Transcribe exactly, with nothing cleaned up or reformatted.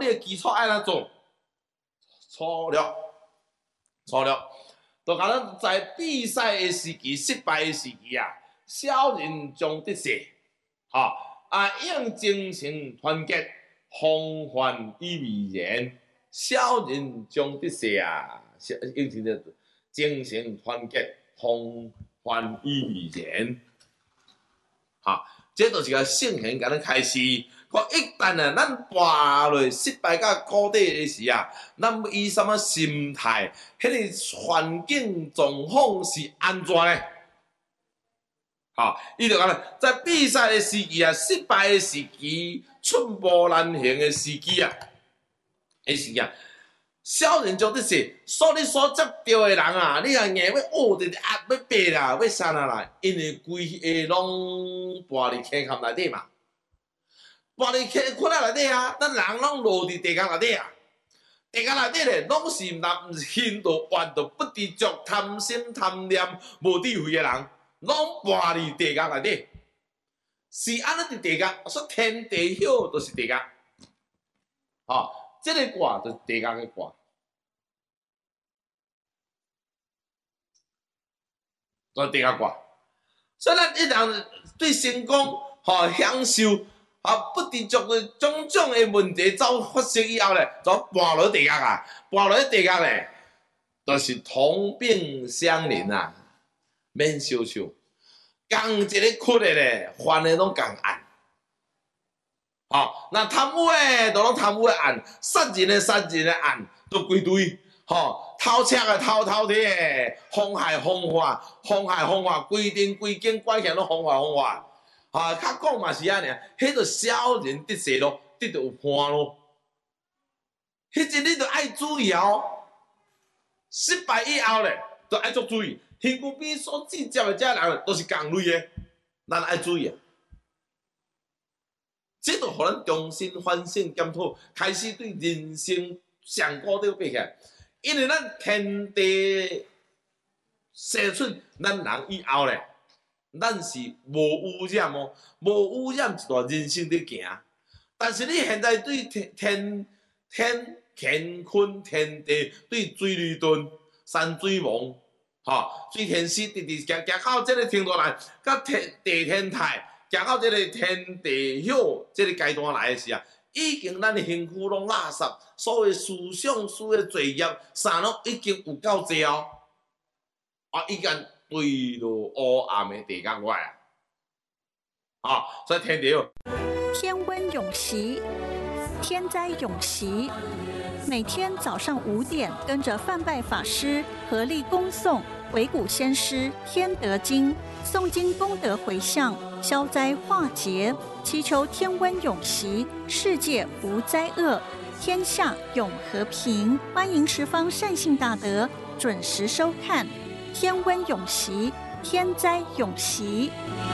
备的基础爱怎做？粗略，粗略，就讲咱在比赛的时期、失败的时期啊，小人将得势，吼、啊，用精神团结，防范于未然。小人将得势啊，用这个精神团结，防范于未然。哈，这就是个圣贤甲咱开始。讲一旦啊，咱跋落失败到谷底的时啊，咱要以什么心态？迄、那个环境状况是安怎呢？好，伊就讲了，在比赛的时期啊，失败的时期，寸步难行的时期啊，迄时啊，小人将得势，所你所接到的人啊，你若硬要学着压要爬啦，要啥啦啦，因为规下拢跋伫坑坎内底嘛。跋伫坑困仔内底啊，咱人拢落伫地沟内底啊，地沟内底咧，拢是若毋是心道怨道不知足、贪心贪念、无智慧诶人，拢跋伫地沟内底。是安尼伫地沟，说天地晓就是地沟，吼、哦，即、這个卦就是地沟嘅卦。做地沟卦，所以咱一人对成功、吼、享受。啊，不知足的种种的问题走发生以后咧，就跋落地角啊，跋落地角咧，就是同病相怜啊，免相受。共一个窟的咧，犯的拢共案。吼、哦，那贪污的都拢贪污的案，杀人的杀人的案，都规堆。吼、哦，偷窃的偷偷摕的，妨害风化，妨害风化，规定规间关起拢妨害风化。啊，较讲嘛是安尼，迄个小人得势咯，得着有伴咯。迄阵你着爱注意哦。失败以后咧，着爱足注意。身躯边所接接的遮人都是共类的，咱爱注意啊。这着互咱重新反省检讨，开始对人生上高头爬起来。因为咱天地生出咱人以后咧。咱是无污染哦，无污染一段人生伫行。但是你现在对天天天乾坤天地，对水利盾、山水网，吼、水天时直直行行到即个程度来，甲天地天台，行到即个天地晓即个阶段来的时啊，已经咱的身躯拢垃圾，所有思想、所有罪业，啥拢已经有够济哦，啊，已经。对落黑暗的地角外啊，啊，所以天地哦。 天温永习，天灾永习。每天早上五点，跟着范拜法师合力恭诵维古先师《天德经》，诵经功德回向，消灾化劫，祈求天温永习，世界无灾厄，天下永和平。欢迎十方善信大德准时收看。天温永习，天灾永习。